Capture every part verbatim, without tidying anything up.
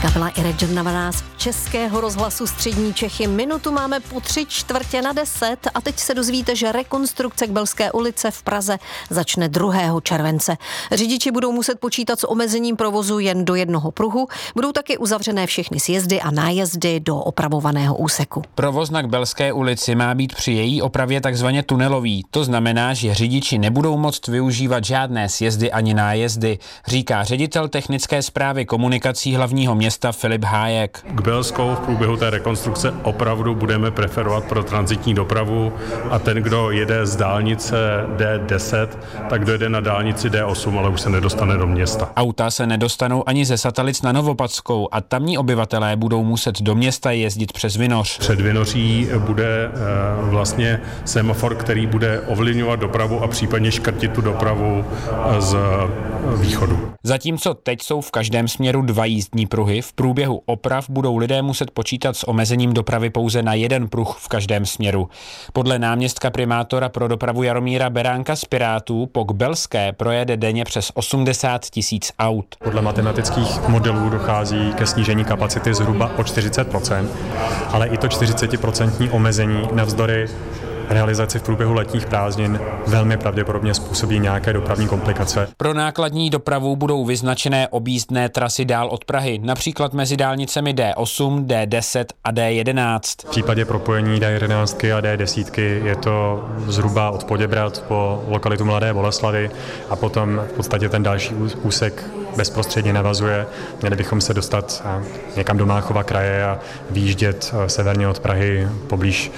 Ta byla i Redžernava z Českého rozhlasu Střední Čechy. Minutu máme po tři čtvrtě na deset a teď se dozvíte, že rekonstrukce Kbelské ulice v Praze začne druhého července. Řidiči budou muset počítat s omezením provozu jen do jednoho pruhu. Budou taky uzavřené všechny sjezdy a nájezdy do opravovaného úseku. Provoz na Kbelské ulici má být při její opravě takzvaně tunelový. To znamená, že řidiči nebudou moct využívat žádné sjezdy ani nájezdy, říká ředitel technické správy komunikací hlavního města Filip Hájek. Kbelskou v průběhu té rekonstrukce opravdu budeme preferovat pro tranzitní dopravu a ten, kdo jede z dálnice D deset, tak dojede na dálnici D osm, ale už se nedostane do města. Auta se nedostanou ani ze Satelic na Novopadskou a tamní obyvatelé budou muset do města jezdit přes Vinoř. Před Vinoří bude vlastně semafor, který bude ovlivňovat dopravu a případně škrtit tu dopravu z východu. Zatímco teď jsou v každém směru dva jízdní pruhy, v průběhu oprav budou lidé muset počítat s omezením dopravy pouze na jeden pruh v každém směru. Podle náměstka primátora pro dopravu Jaromíra Beránka z Pirátů po Kbelské projede denně přes osmdesát tisíc aut. Podle matematických modelů dochází ke snížení kapacity zhruba o čtyřicet procent, ale i to čtyřicetiprocentní omezení navzdory realizaci v průběhu letních prázdnin velmi pravděpodobně způsobí nějaké dopravní komplikace. Pro nákladní dopravu budou vyznačené objízdné trasy dál od Prahy, například mezi dálnicemi D osm, D deset a D jedenáct. V případě propojení D jedenáct a D deset je to zhruba od Poděbrad po lokalitu Mladé Boleslavi a potom v podstatě ten další úsek bezprostředně navazuje. Měli bychom se dostat někam do Máchova kraje a výjíždět severně od Prahy poblíž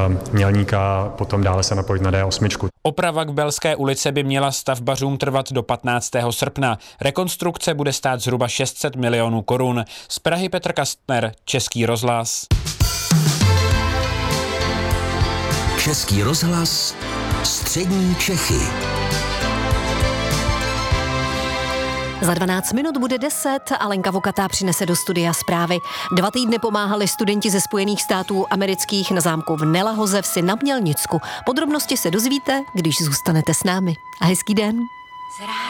Mělníka, potom dále se napojit na D osm. Oprava Kbelské ulice by měla stavbařům trvat do patnáctého srpna. Rekonstrukce bude stát zhruba šest set milionů korun. Z Prahy Petr Kastner, Český rozhlas. Český rozhlas, Střední Čechy. Za dvanáct minut bude deset a Lenka Vokatá přinese do studia zprávy. Dva týdny pomáhali studenti ze Spojených států amerických na zámku v Nelahoze vsi na Mělnicku. Podrobnosti se dozvíte, když zůstanete s námi. A hezký den.